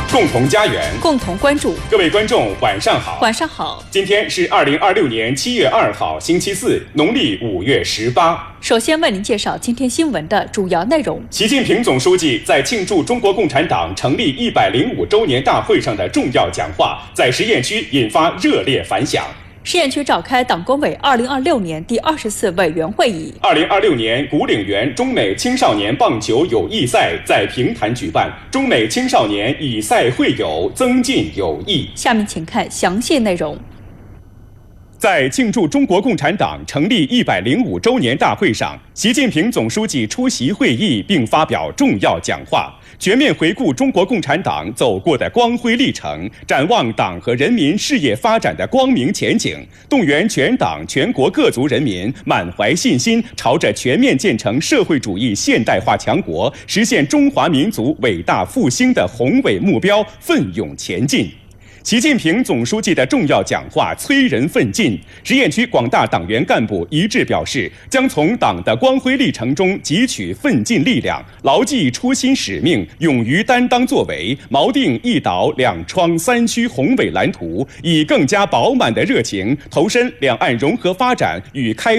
共同家园， 共同关注。 各位观众，晚上好。 晚上好。 今天是2026年7月2号，星期四，农历5月18。 首先为您介绍今天新闻的主要内容。 习近平总书记在庆祝中国共产党成立105周年大会上的重要讲话，在实验区引发热烈反响。 实验区召开党工委2026年第24委员会议。 2026年古岭园中美青少年棒球友谊赛在平潭举办，中美青少年以赛会友，增进友谊。 下面请看详细内容。 在庆祝中国共产党成立105周年大会上，习近平总书记出席会议并发表重要讲话，全面回顾中国共产党走过的光辉历程，展望党和人民事业发展的光明前景，动员全党全国各族人民满怀信心，朝着全面建成社会主义现代化强国、实现中华民族伟大复兴的宏伟目标奋勇前进。习近平总书记的重要讲话催人奋进，实验区广大党员干部一致表示，将从党的光辉历程中汲取奋进力量，牢记初心使命，勇于担当作为，锚定一岛两窗三区宏伟蓝图，以更加饱满的热情投身两岸融合发展与开